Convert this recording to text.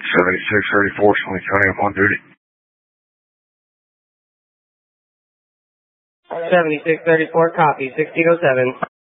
7634, Swain County, I'm on duty. 7634, copy, 1607.